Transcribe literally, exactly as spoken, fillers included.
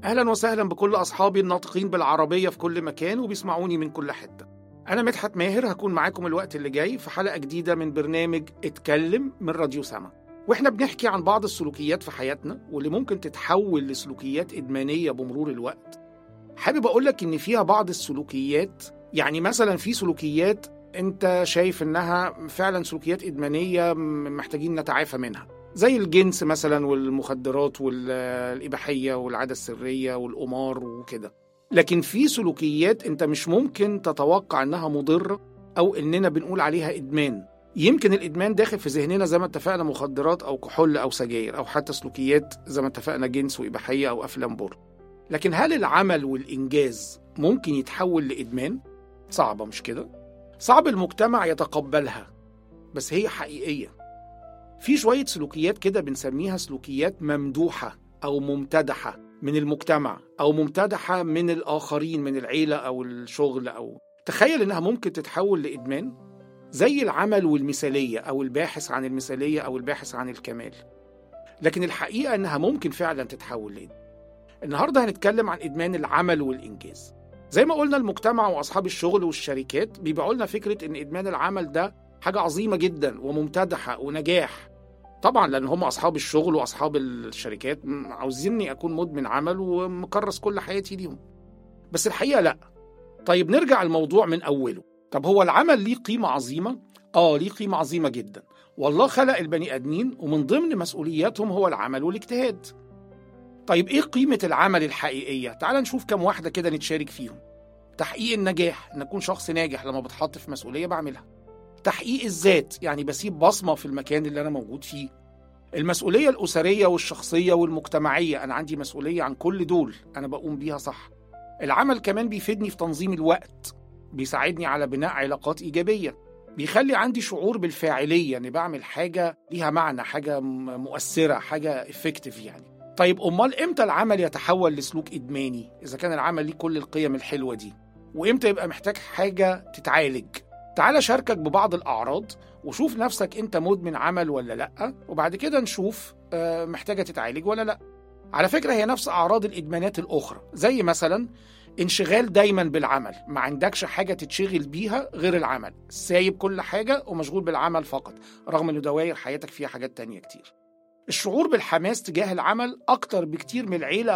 أهلا وسهلا بكل أصحابي الناطقين بالعربية في كل مكان وبيسمعوني من كل حتة. أنا مدحت ماهر، هكون معاكم الوقت اللي جاي في حلقة جديدة من برنامج اتكلم من راديو سما، وإحنا بنحكي عن بعض السلوكيات في حياتنا واللي ممكن تتحول لسلوكيات إدمانية بمرور الوقت. حابب أقولك إن فيها بعض السلوكيات، يعني مثلا في سلوكيات أنت شايف إنها فعلا سلوكيات إدمانية محتاجين نتعافى منها، زي الجنس مثلا والمخدرات والإباحية والعادة السرية والقمار وكده. لكن في سلوكيات انت مش ممكن تتوقع انها مضرة او اننا بنقول عليها ادمان. يمكن الادمان داخل في ذهننا زي ما اتفقنا مخدرات او كحول او سجاير، او حتى سلوكيات زي ما اتفقنا جنس وإباحية او افلام بور. لكن هل العمل والانجاز ممكن يتحول لادمان؟ صعبة مش كده؟ صعب المجتمع يتقبلها، بس هي حقيقية. في شوية سلوكيات كده بنسميها سلوكيات ممدوحة أو ممتدحة من المجتمع، أو ممتدحة من الآخرين، من العيلة أو الشغل، أو تخيل إنها ممكن تتحول لإدمان، زي العمل والمثالية أو الباحث عن المثالية أو الباحث عن الكمال. لكن الحقيقة إنها ممكن فعلا تتحول لإدمان. النهاردة هنتكلم عن إدمان العمل والإنجاز. زي ما قلنا المجتمع وأصحاب الشغل والشركات بيبيعوا لنا فكرة إن إدمان العمل ده حاجة عظيمة جدا وممتدحة ونجاح، طبعا لأن هم أصحاب الشغل وأصحاب الشركات عاوزيني أكون مدمن عمل ومكرس كل حياتي ليهم. بس الحقيقة لأ. طيب نرجع الموضوع من أوله. طب هو العمل ليه قيمة عظيمة؟ آه ليه قيمة عظيمة جدا. والله خلق البني آدمين ومن ضمن مسؤولياتهم هو العمل والاجتهاد. طيب إيه قيمة العمل الحقيقية؟ تعال نشوف كم واحدة كده نتشارك فيهم. تحقيق النجاح، إن أكون شخص ناجح لما بتحط في مسؤولية بعملها. تحقيق الذات، يعني بسيب بصمة في المكان اللي أنا موجود فيه. المسؤولية الأسرية والشخصية والمجتمعية، أنا عندي مسؤولية عن كل دول أنا بقوم بيها صح. العمل كمان بيفيدني في تنظيم الوقت، بيساعدني على بناء علاقات إيجابية، بيخلي عندي شعور بالفاعلية، أني بعمل حاجة ليها معنى، حاجة مؤثرة، حاجة effective يعني. طيب أمال إمتى العمل يتحول لسلوك إدماني إذا كان العمل ليه كل القيم الحلوة دي؟ وإمتى يبقى محتاج حاجة تتعالج؟ تعال شاركك ببعض الأعراض وشوف نفسك أنت مدمن عمل ولا لأ، وبعد كده نشوف محتاجة تتعالج ولا لأ. على فكرة هي نفس أعراض الإدمانات الأخرى، زي مثلا انشغال دايما بالعمل، ما عندكش حاجة تتشغل بيها غير العمل، سايب كل حاجة ومشغول بالعمل فقط، رغم أنه دوائر حياتك فيها حاجات تانية كتير. الشعور بالحماس تجاه العمل أكتر بكتير من العيلة